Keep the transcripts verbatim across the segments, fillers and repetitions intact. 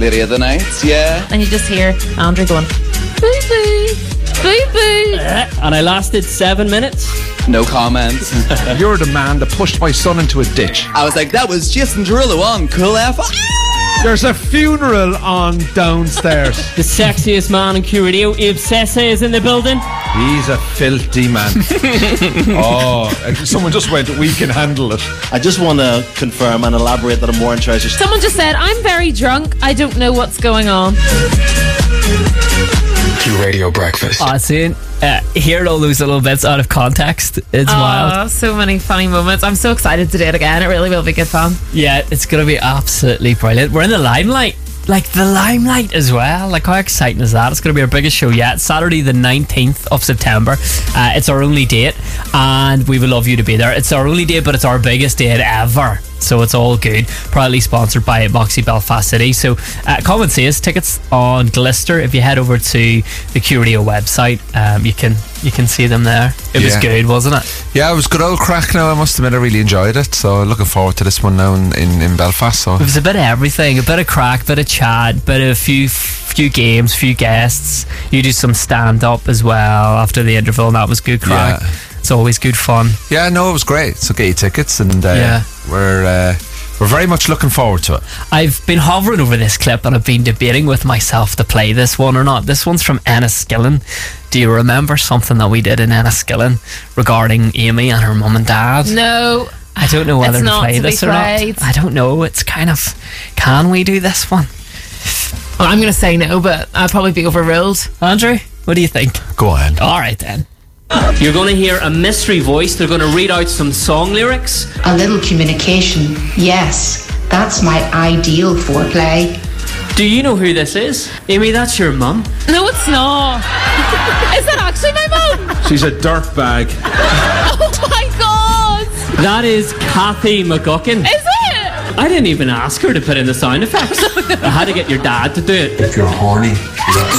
Lady of the Night, yeah. And you just hear Andrew going, boo-boo, boo-boo. And I lasted seven minutes. No comment. You're the man that pushed my son into a ditch. I was like, that was Jason Derulo on Cool F M. There's a funeral on downstairs. The sexiest man in Q Radio, Ib Sesse, is in the building. He's a filthy man. Oh, someone just went, we can handle it. I just want to confirm and elaborate that I'm wearing trousers. Someone just said, I'm very drunk. I don't know what's going on. Q Radio Breakfast. Oh, seeing, uh, hearing all those little bits out of context, it's oh, wild. So many funny moments. I'm so excited to do it again. It really will be good fun. Yeah, it's going to be absolutely brilliant. We're in the limelight. Like the limelight as well. Like, how exciting is that? It's going to be our biggest show yet. Saturday the nineteenth of September. Uh, it's our only date, and we would love you to be there. It's our only date, but it's our biggest date ever. So it's all good. Proudly sponsored by Moxie Belfast City. So uh, come and see us. Tickets on Glister. If you head over to the Q Radio website, um, you can you can see them there. It yeah. was good, wasn't it? Yeah, it was good old crack now, I must admit. I really enjoyed it. So looking forward to this one now in, in, in Belfast. So it was a bit of everything. A bit of crack, a bit of chat, bit of a few few games, few guests. You do some stand-up as well after the interval, and that was good crack. Yeah. It's always good fun. Yeah, no, it was great. So get your tickets, and uh, yeah. we're uh, we're very much looking forward to it. I've been hovering over this clip, and I've been debating with myself to play this one or not. This one's from Enniskillen. Do you remember something that we did in Enniskillen regarding Amy and her mum and dad? No. I don't know whether it's to play to this or played. not. I don't know. It's kind of, can we do this one? Well, I'm going to say no, but I'll probably be overruled. Andrew, what do you think? Go ahead. All right then. You're going to hear a mystery voice. They're going to read out some song lyrics. A little communication, yes, that's my ideal foreplay. Do you know who this is? Amy, that's your mum. No, it's not. Is that actually my mum? She's a dirtbag. Oh my god. That is Kathy McGuckin. Is it? I didn't even ask her to put in the sound effects. I had to get your dad to do it. If you're horny, that's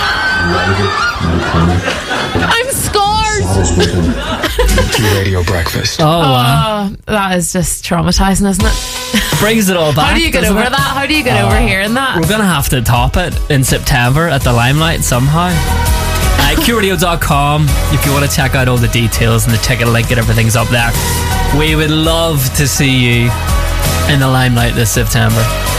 the I'm scarred. Q Radio Breakfast. Oh, wow. Oh, that is just traumatizing, isn't it? Brings it all back. How do you get over it? that? How do you get oh, over hearing that? We're going to have to top it in September at the Limelight somehow. Uh, Q radio dot com if you want to check out all the details and the ticket link and everything's up there. We would love to see you in the Limelight this September.